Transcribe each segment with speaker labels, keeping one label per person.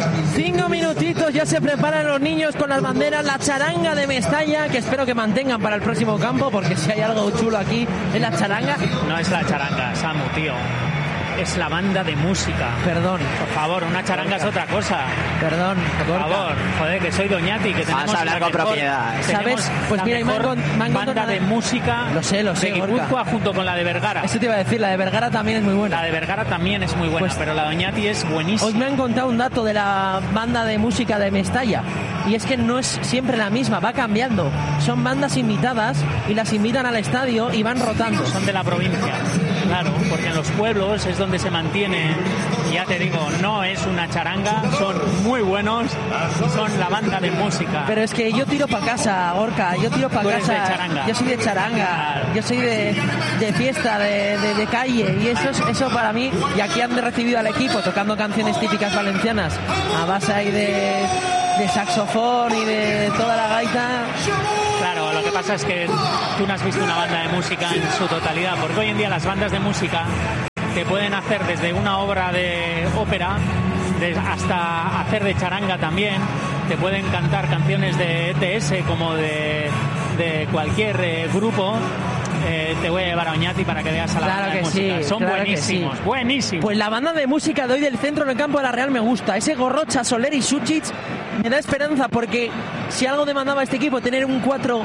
Speaker 1: 5 minutitos, ya se preparan los niños con las banderas, la charanga de Mestalla, que espero que mantengan para el próximo campo, porque si hay algo chulo aquí es la charanga.
Speaker 2: No es la charanga, Samu, tío. Es la banda de música.
Speaker 1: Perdón.
Speaker 2: Por favor, una charanga es otra cosa.
Speaker 1: Perdón.
Speaker 2: Por favor, joder, que soy Doñati, que tenemos...
Speaker 3: Vamos a hablar con propiedad.
Speaker 1: ¿Sabes? Pues mira,
Speaker 2: me han banda de música de Guipúzcoa junto con la de Vergara.
Speaker 1: Eso te iba a decir, la de Vergara también es muy buena.
Speaker 2: La de Vergara también es muy buena, pues, pero la Doñati es buenísima.
Speaker 1: Hoy me han contado un dato de la banda de música de Mestalla, y es que no es siempre la misma, va cambiando. Son bandas invitadas y las invitan al estadio y van rotando.
Speaker 2: Son de la provincia, claro, porque en los pueblos es donde se mantiene. Ya te digo, no es una charanga, son muy buenos, son la banda de música.
Speaker 1: Pero es que yo tiro para casa, Gorka, yo tiro para casa.
Speaker 2: De charanga.
Speaker 1: Yo soy de charanga, claro. Yo soy de fiesta, de calle, y eso para mí. Y aquí han recibido al equipo tocando canciones típicas valencianas a base ahí de saxofón y de toda la gaita.
Speaker 2: Claro, lo que pasa es que tú no has visto una banda de música en su totalidad, porque hoy en día las bandas de música te pueden hacer desde una obra de ópera hasta hacer de charanga también, te pueden cantar canciones de ETS como de cualquier grupo. Te voy a llevar a Oñati para que veas a la banda de música.
Speaker 1: Sí,
Speaker 2: son buenísimos, buenísimos.
Speaker 1: Pues la banda de música de hoy del centro del campo de la Real me gusta. Ese Gorrocha, Soler y Suchic me da esperanza, porque si algo demandaba este equipo, tener un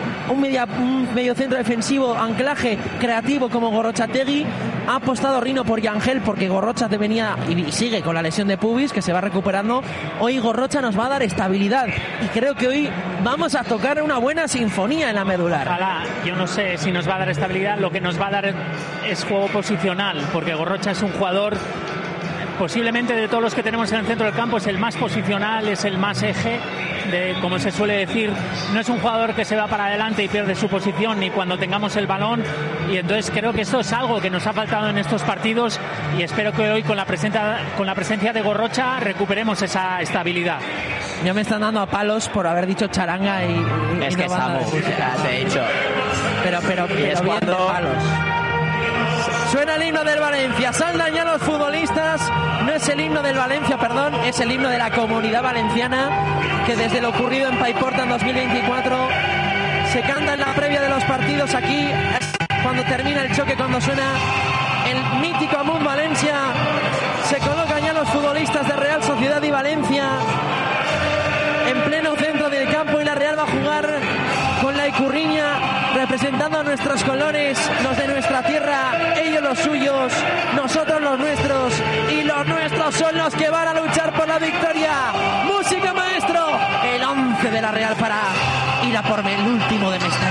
Speaker 1: medio centro defensivo, anclaje creativo como Gorrochategui, ha apostado Rino por Yangel, porque Gorrocha venía y sigue con la lesión de pubis, que se va recuperando. Hoy Gorrocha nos va a dar estabilidad, y creo que hoy vamos a tocar una buena sinfonía en la medular.
Speaker 2: Ojalá. Yo no sé si nos va a dar estabilidad, lo que nos va a dar es juego posicional, porque Gorrocha es un jugador, posiblemente de todos los que tenemos en el centro del campo, es el más posicional, es el más eje, como se suele decir. No es un jugador que se va para adelante y pierde su posición ni cuando tengamos el balón, y entonces creo que esto es algo que nos ha faltado en estos partidos, y espero que hoy con la presencia de Gorrocha recuperemos esa estabilidad.
Speaker 1: Ya me están dando a palos por haber dicho charanga y
Speaker 3: es que estamos, te he dicho.
Speaker 1: Pero
Speaker 3: es
Speaker 1: bien
Speaker 3: cuando...
Speaker 1: de palos. Suena el himno del Valencia, saldan ya los futbolistas. No es el himno del Valencia, perdón, es el himno de la Comunidad Valenciana, que desde lo ocurrido en Paiporta en 2024 se canta en la previa de los partidos. Aquí, cuando termina el choque, cuando suena el mítico Amunt Valencia, se colocan ya los futbolistas de Real Sociedad y Valencia en pleno centro del campo, y la Real va a jugar con la Icurriña, representando a nuestros colores, los de nuestra tierra, ellos los suyos, nosotros los nuestros, y los nuestros son los que van a luchar por la victoria. Música, maestro, el 11 de la Real para ir a por el último de Mestalla.